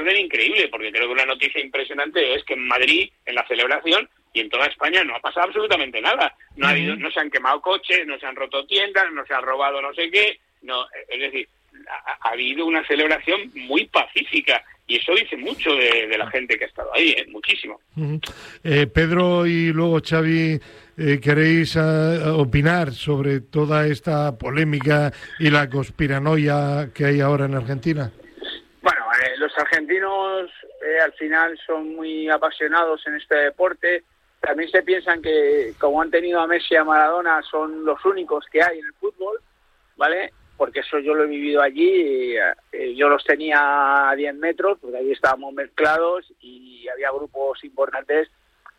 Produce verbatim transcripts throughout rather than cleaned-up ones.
orden increíble, porque creo que una noticia impresionante es que en Madrid, en la celebración, y en toda España no ha pasado absolutamente nada. No ha habido, no se han quemado coches, no se han roto tiendas, no se ha robado no sé qué. No, es decir, ha, ha habido una celebración muy pacífica. Y eso dice mucho de, de la gente que ha estado ahí, ¿eh? Muchísimo. Uh-huh. eh, Pedro y luego Xavi, eh, ¿queréis uh, opinar sobre toda esta polémica y la conspiranoia que hay ahora en Argentina? Bueno, eh, los argentinos eh, al final son muy apasionados en este deporte. También se piensan que, como han tenido a Messi y a Maradona, son los únicos que hay en el fútbol, ¿vale? Porque eso yo lo he vivido allí, y, eh, yo los tenía a diez metros, porque allí estábamos mezclados y había grupos importantes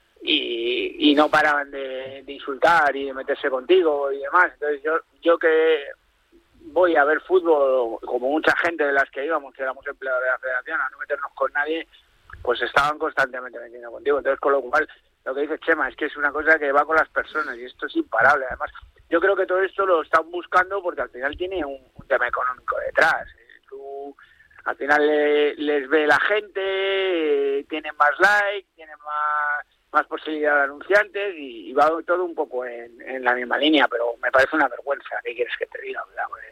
y, y no paraban de, de insultar y de meterse contigo y demás. Entonces yo, yo que voy a ver fútbol, como mucha gente de las que íbamos, que éramos empleados de la federación, a no meternos con nadie, pues estaban constantemente metiendo contigo. Entonces, con lo cual, lo que dice Chema es que es una cosa que va con las personas y esto es imparable. Además, yo creo que todo esto lo están buscando porque al final tiene un, un tema económico detrás. Eh, tú, al final le, les ve la gente, eh, tienen más likes, tienen más, más posibilidad de anunciantes y, y va todo un poco en, en la misma línea, pero me parece una vergüenza. ¿Qué quieres que te diga?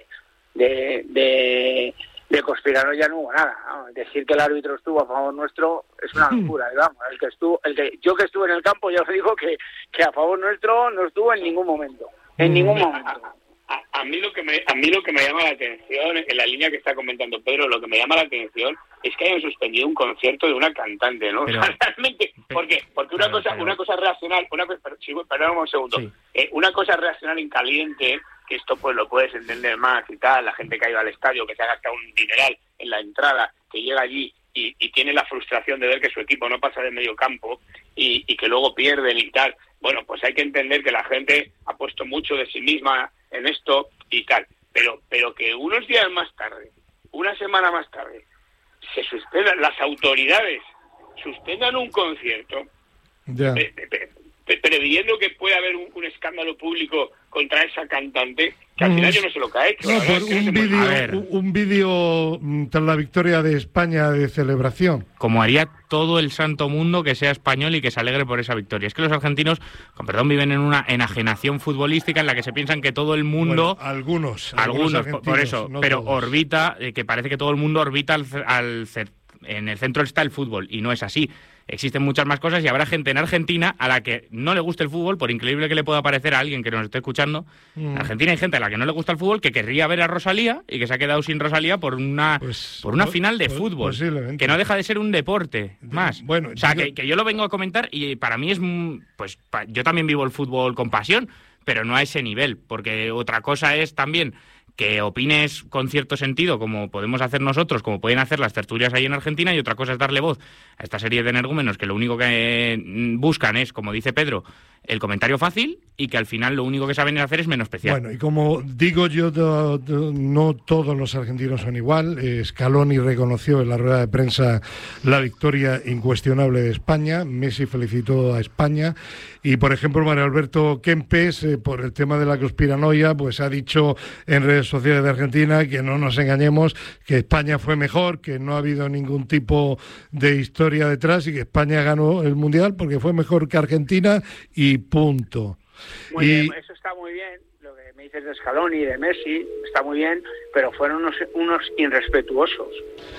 De, de, de conspiranoia no hubo nada, ¿no? Decir que el árbitro estuvo a favor nuestro es una locura, digamos. El que estuvo, el que yo que estuve en el campo ya os digo que, que a favor nuestro no estuvo en ningún momento. En ningún momento. A, a, a mí lo que me a mí lo que me llama la atención, en la línea que está comentando Pedro, lo que me llama la atención es que hayan suspendido un concierto de una cantante, ¿no? Pero, realmente, ¿por qué? Porque una pero, cosa pero... una cosa racional, una cosa, sí, perdón un segundo, sí. eh, una cosa racional en caliente, que esto pues lo puedes entender más y tal, la gente que ha ido al estadio, que se ha gastado un dineral en la entrada, que llega allí y, y tiene la frustración de ver que su equipo no pasa de medio campo y, y que luego pierden y tal. Bueno, pues hay que entender que la gente ha puesto mucho de sí misma en esto y tal, pero pero que unos días más tarde, una semana más tarde, se suspendan, las autoridades suspendan un concierto, yeah. pre, pre, pre, previendo que pueda haber un, un escándalo público contra esa cantante, que al final yo no sé lo que ha hecho. No, por un vídeo un vídeo tras la victoria de España de celebración. Como haría todo el santo mundo que sea español y que se alegre por esa victoria. Es que los argentinos, con perdón, viven en una enajenación futbolística en la que se piensan que todo el mundo... Bueno, algunos. Algunos, algunos por eso. No pero todos. Orbita, eh, que parece que todo el mundo orbita al, al... En el centro está el fútbol, y no es así. Existen muchas más cosas y habrá gente en Argentina a la que no le guste el fútbol, por increíble que le pueda parecer a alguien que nos esté escuchando. Mm. En Argentina hay gente a la que no le gusta el fútbol, que querría ver a Rosalía y que se ha quedado sin Rosalía por una pues, por una pues, final de pues, fútbol, que no deja de ser un deporte más. Bueno, o sea, yo... que, que yo lo vengo a comentar y para mí es... pues pa, yo también vivo el fútbol con pasión, pero no a ese nivel, porque otra cosa es también... que opines con cierto sentido, como podemos hacer nosotros, como pueden hacer las tertulias ahí en Argentina, y otra cosa es darle voz a esta serie de energúmenos que lo único que buscan es, como dice Pedro, el comentario fácil, y que al final lo único que saben hacer es menospreciar. Bueno, y como digo yo, do, do, no todos los argentinos son igual. Eh, Scaloni reconoció en la rueda de prensa la victoria incuestionable de España. Messi felicitó a España. Y, por ejemplo, Mario Alberto Kempes, eh, por el tema de la conspiranoia, pues ha dicho en redes sociales de Argentina que no nos engañemos, que España fue mejor, que no ha habido ningún tipo de historia detrás y que España ganó el Mundial porque fue mejor que Argentina y punto. Muy y... bien, eso está muy bien, lo que me dices de Scaloni y de Messi, está muy bien, pero fueron unos, unos irrespetuosos.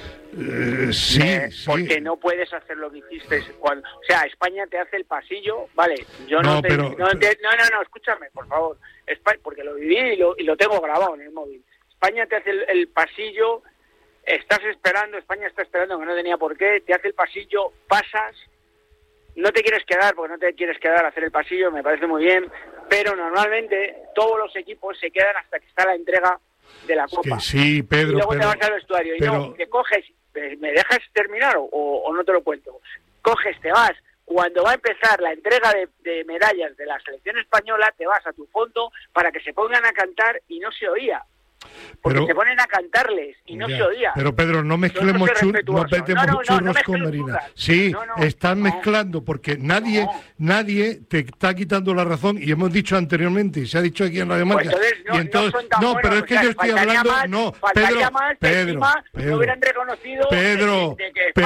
Uh, sí, eh, sí. Porque no puedes hacer lo que hiciste cuando, o sea, España te hace el pasillo, vale, yo no, no te, pero... no, te, no, no, no, escúchame, por favor, España, porque lo viví y lo, y lo tengo grabado en el móvil. España te hace el, el pasillo, estás esperando, España está esperando, que no tenía por qué, te hace el pasillo, pasas, no te quieres quedar, porque no te quieres quedar a hacer el pasillo, me parece muy bien, pero normalmente todos los equipos se quedan hasta que está la entrega de la Copa. Es que sí, Pedro, y luego pero, te vas al vestuario y pero... no, te coges, ¿me dejas terminar o, o no te lo cuento? Coges, te vas, cuando va a empezar la entrega de, de medallas de la selección española, te vas a tu fondo para que se pongan a cantar y no se oía. Porque pero, se ponen a cantarles y no ya, se oía. Pero Pedro, no mezclemos chur, no metemos no, no, churros no, no con harina. dudas. Sí, no, no, están no. mezclando porque nadie no. nadie te está quitando la razón y hemos dicho anteriormente y se ha dicho aquí en Radio Marca. Pues entonces, no, y entonces, no, son tan no buenos, pero es que o sea, yo estoy hablando, más, no, faltaría Pedro, más que Pedro, encima Pedro, no hubieran reconocido Pedro, de, de que